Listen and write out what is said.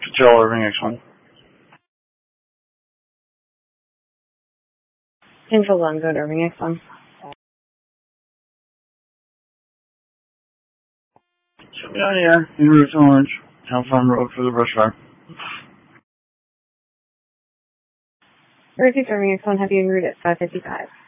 Fitzgerald Irving X1. Central Longwood Irving X1. So get out of here. En route to Orange. Town Farm Road for the brush fire. Irving X1, have you en route at 555.